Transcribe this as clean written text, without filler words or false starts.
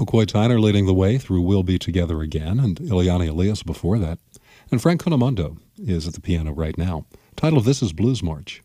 McCoy Tyner leading the way through We'll Be Together Again, and Ileana Elias before that. And Frank Conamondo is at the piano right now. Title of this is Blues March.